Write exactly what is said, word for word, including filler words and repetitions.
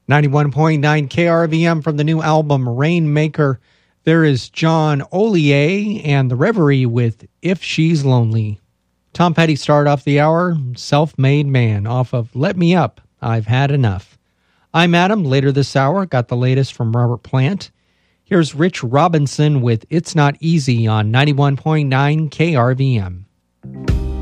ninety-one point nine K R V M from the new album Rainmaker. There is John Ollier and The Reverie with If She's Lonely. Tom Petty started off the hour, Self-Made Man, off of Let Me Up, I've Had Enough. I'm Adam. Later this hour, got the latest from Robert Plant. Here's Rich Robinson with It's Not Easy on ninety-one point nine K R V M.